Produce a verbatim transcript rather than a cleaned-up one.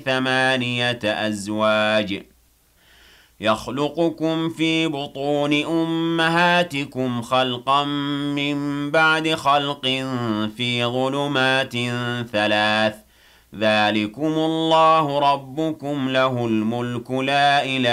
ثمانية أزواج يخلقكم في بطون أمهاتكم خلقا من بعد خلق في ظلمات ثلاث ذلكم الله ربكم له الملك لا إله